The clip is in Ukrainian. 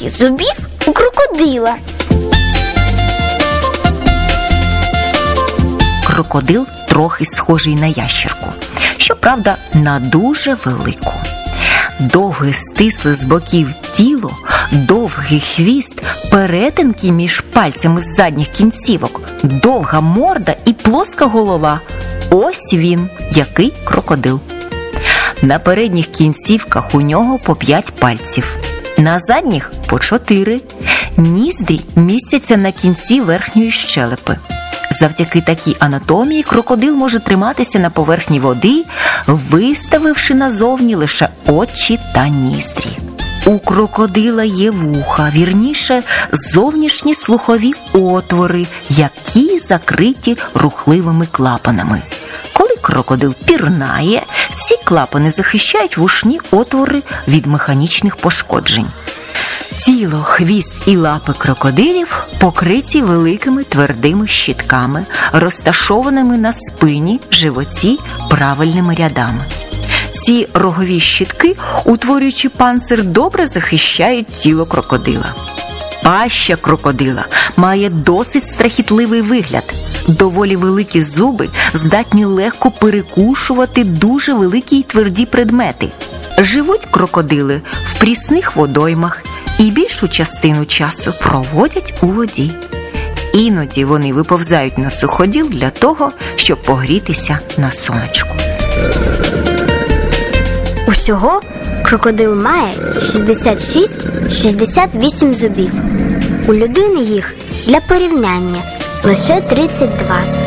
скільки зубів у крокодила? Крокодил трохи схожий на ящерку, щоправда, на дуже велику. Довге стисле з боків тіло, довгий хвіст, перетинки між пальцями з задніх кінцівок, довга морда і плоска голова. Ось він, який крокодил. На передніх кінцівках у нього по 5 пальців, на задніх по 4. Ніздрі містяться на кінці верхньої щелепи. Завдяки такій анатомії крокодил може триматися на поверхні води, виставивши назовні лише очі та ніздрі. У крокодила є вуха, вірніше, зовнішні слухові отвори, які закриті рухливими клапанами. Коли крокодил пірнає, ці клапани захищають вушні отвори від механічних пошкоджень. Тіло, хвіст і лапи крокодилів покриті великими твердими щитками, розташованими на спині, животі правильними рядами. Ці рогові щитки, утворюючи панцир, добре захищають тіло крокодила. Паща крокодила має досить страхітливий вигляд. Доволі великі зуби здатні легко перекушувати дуже великі й тверді предмети. Живуть крокодили в прісних водоймах і більшу частину часу проводять у воді. Іноді вони виповзають на суходіл для того, щоб погрітися на сонечку. Усього крокодил має 66-68 зубів. У людини їх, для порівняння, лише 32.